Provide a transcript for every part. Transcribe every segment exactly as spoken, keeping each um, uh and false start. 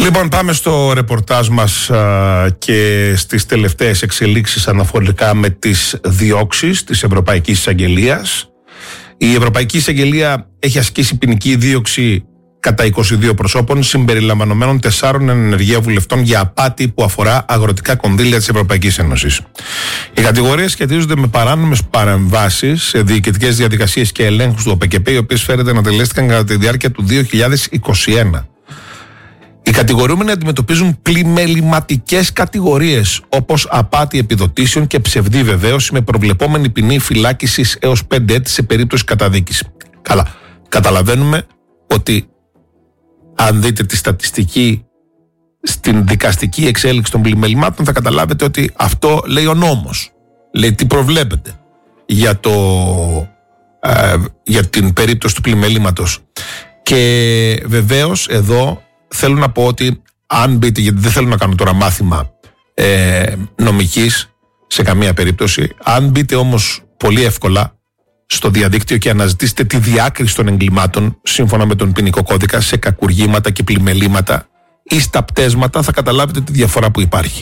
Λοιπόν, πάμε στο ρεπορτάζ μας α, και στις τελευταίες εξελίξεις αναφορικά με τις διώξεις της Ευρωπαϊκής Εισαγγελίας. Η Ευρωπαϊκή Εισαγγελία έχει ασκήσει ποινική δίωξη κατά είκοσι δύο προσώπων, συμπεριλαμβανομένων τεσσάρων εν ενεργεία βουλευτών για απάτη που αφορά αγροτικά κονδύλια της Ευρωπαϊκής Ένωσης. Οι κατηγορίες σχετίζονται με παράνομες παρεμβάσεις σε διοικητικές διαδικασίες και ελέγχους του ΟΠΕΚΕΠ, οι οποίες φέρεται να τελέστηκαν κατά τη διάρκεια του δύο χιλιάδες είκοσι ένα. Οι κατηγορούμενοι αντιμετωπίζουν πλημεληματικές κατηγορίες, όπως απάτη επιδοτήσεων και ψευδή βεβαίωση, με προβλεπόμενη ποινή φυλάκισης έως πέντε έτη σε περίπτωση καταδίκης. Καλά, καταλαβαίνουμε ότι αν δείτε τη στατιστική στην δικαστική εξέλιξη των πλημελημάτων, θα καταλάβετε ότι αυτό λέει ο νόμος. Λέει τι προβλέπεται για, το, ε, για την περίπτωση του πλημελήματος. Και βεβαίως εδώ θέλω να πω ότι αν μπείτε, γιατί δεν θέλω να κάνω τώρα μάθημα ε, νομικής σε καμία περίπτωση, αν μπείτε όμως πολύ εύκολα στο διαδίκτυο και αναζητήσετε τη διάκριση των εγκλημάτων σύμφωνα με τον ποινικό κώδικα σε κακουργήματα και πλημελήματα ή στα πτέσματα, θα καταλάβετε τη διαφορά που υπάρχει.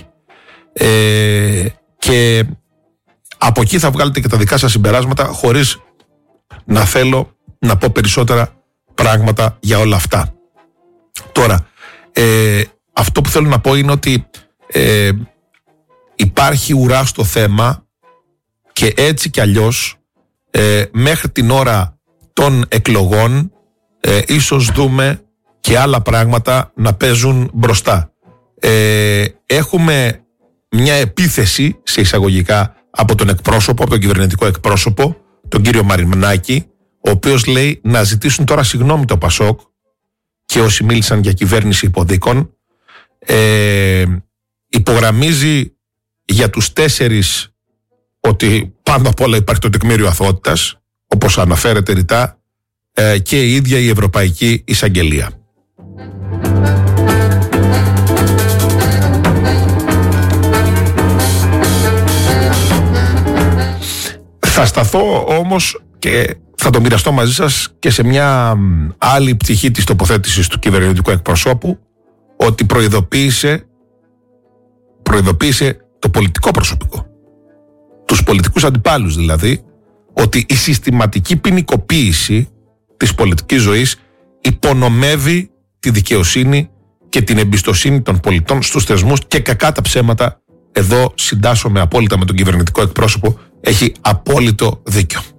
Ε, και από εκεί θα βγάλετε και τα δικά σας συμπεράσματα, χωρίς να θέλω να πω περισσότερα πράγματα για όλα αυτά. Τώρα, ε, αυτό που θέλω να πω είναι ότι ε, υπάρχει ουρά στο θέμα και έτσι κι αλλιώς ε, μέχρι την ώρα των εκλογών ε, ίσως δούμε και άλλα πράγματα να παίζουν μπροστά. Ε, έχουμε μια επίθεση σε εισαγωγικά από τον εκπρόσωπο, από τον κυβερνητικό εκπρόσωπο, τον κύριο Μαρινάκη, ο οποίος λέει να ζητήσουν τώρα συγγνώμη το Πασόκ και όσοι μίλησαν για κυβέρνηση υποδίκων. Ε, υπογραμμίζει για τους τέσσερις ότι πάνω απ' όλα υπάρχει το τεκμήριο αθωότητας, όπως αναφέρεται ρητά, ε, και η ίδια η Ευρωπαϊκή Εισαγγελία. Θα σταθώ όμως και θα το μοιραστώ μαζί σας και σε μια άλλη πτυχή της τοποθέτησης του κυβερνητικού εκπροσώπου, ότι προειδοποίησε, προειδοποίησε το πολιτικό προσωπικό, τους πολιτικούς αντιπάλους δηλαδή, ότι η συστηματική ποινικοποίηση της πολιτικής ζωής υπονομεύει τη δικαιοσύνη και την εμπιστοσύνη των πολιτών στους θεσμούς, και κακά τα ψέματα, εδώ συντάσσομαι απόλυτα με τον κυβερνητικό εκπρόσωπο, έχει απόλυτο δίκιο.